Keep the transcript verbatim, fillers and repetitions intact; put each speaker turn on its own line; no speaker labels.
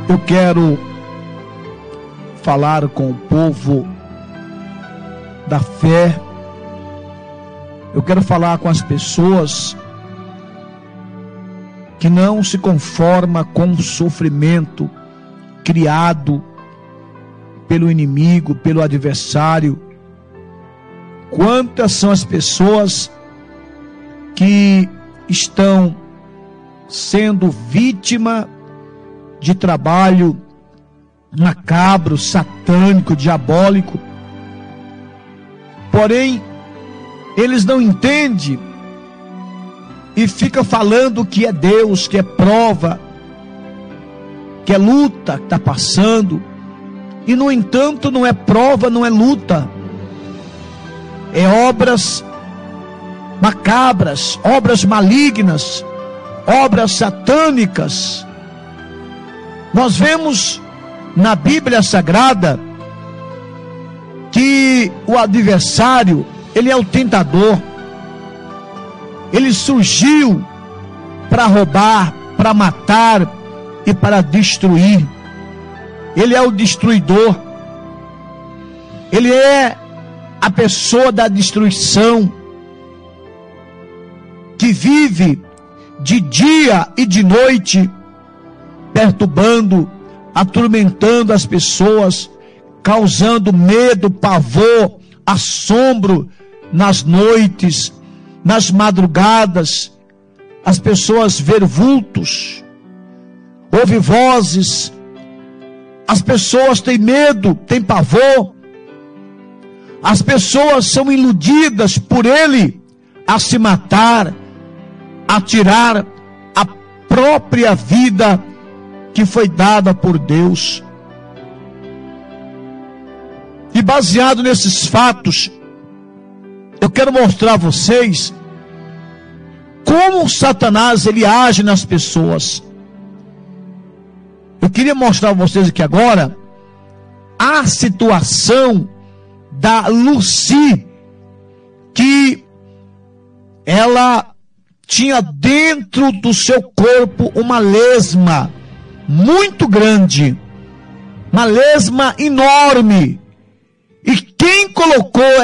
eu quero falar com o povo da fé. Eu quero falar com as pessoas que não se conforma com o sofrimento criado pelo inimigo, pelo adversário. Quantas são as pessoas que estão sendo vítima de trabalho macabro, satânico, diabólico. Porém, eles não entendem e ficam falando que é Deus, que é prova, que é luta que está passando. E no entanto não é prova, não é luta. É obras macabras, obras malignas, obras satânicas. Nós vemos na Bíblia Sagrada que o adversário, ele é o tentador. Ele surgiu para roubar, para matar e para destruir. Ele é o destruidor. Ele é a pessoa da destruição, que vive de dia e de noite perturbando, atormentando as pessoas, causando medo, pavor, assombro nas noites, nas madrugadas. As pessoas veem vultos, ouvem vozes, as pessoas têm medo, têm pavor, as pessoas são iludidas por ele a se matar, a tirar a própria vida que foi dada por Deus. E baseado nesses fatos, eu quero mostrar a vocês como Satanás ele age nas pessoas. Eu queria mostrar a vocês aqui agora a situação da Lucy, que ela tinha dentro do seu corpo uma lesma muito grande, uma lesma enorme. E quem colocou